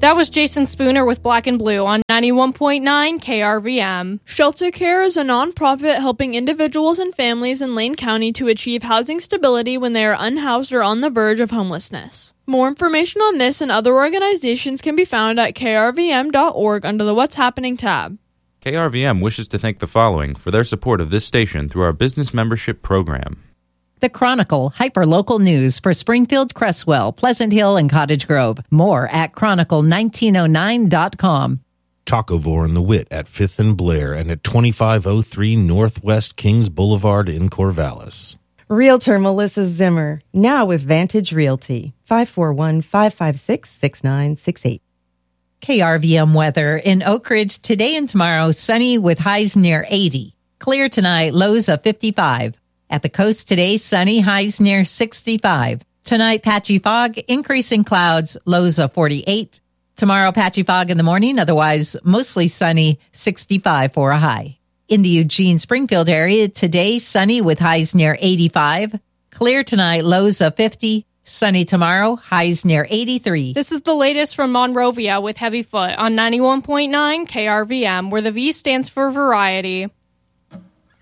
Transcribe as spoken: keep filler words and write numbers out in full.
That was Jason Spooner with Black and Blue on ninety-one point nine K R V M. Shelter Care is a nonprofit helping individuals and families in Lane County to achieve housing stability when they are unhoused or on the verge of homelessness. More information on this and other organizations can be found at k r v m dot org under the What's Happening tab. K R V M wishes to thank the following for their support of this station through our business membership program. The Chronicle, hyper-local news for Springfield, Cresswell, Pleasant Hill, and Cottage Grove. More at chronicle nineteen oh nine dot com. Tacovore and the Wit at fifth and Blair and at twenty-five oh three Northwest Kings Boulevard in Corvallis. Realtor Melissa Zimmer, now with Vantage Realty, five four one, five five six, six nine six eight. K R V M weather in Oak Ridge today and tomorrow, sunny with highs near eighty. Clear tonight, lows of fifty-five. At the coast today, sunny, highs near sixty-five. Tonight, patchy fog, increasing clouds, lows of forty-eight. Tomorrow, patchy fog in the morning, otherwise mostly sunny, sixty-five for a high. In the Eugene-Springfield area, today, sunny with highs near eighty-five. Clear tonight, lows of fifty. Sunny tomorrow, highs near eighty-three. This is the latest from Monrovia with Heavy Foot on ninety-one point nine K R V M, where the V stands for variety.